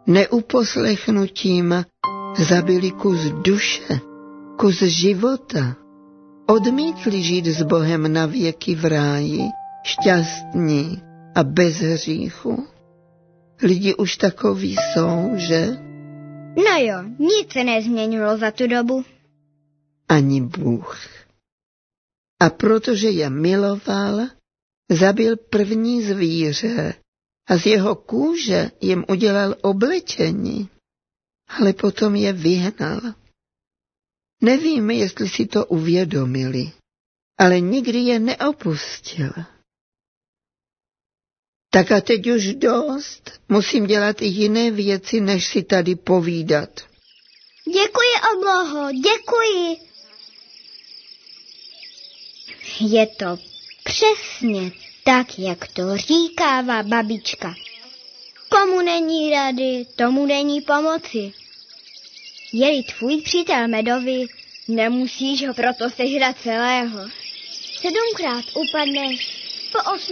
Neuposlechnutím zabili kus duše, kus života. Odmítli žít s Bohem na věky v ráji, šťastní a bez hříchu. Lidi už takoví jsou, že? No jo, nic se nezměnilo za tu dobu. Ani Bůh. A protože je miloval, zabil první zvíře a z jeho kůže jim udělal oblečení, ale potom je vyhnal. Nevíme, jestli si to uvědomili, ale nikdy je neopustil. Tak a teď už dost, musím dělat i jiné věci, než si tady povídat. Děkuji, obloho, děkuji. Je to přesně tak, jak to říkává babička. Komu není rady, tomu není pomoci. Je-li tvůj přítel medový, nemusíš ho proto sežrat celého. 7krát upadneš, po 8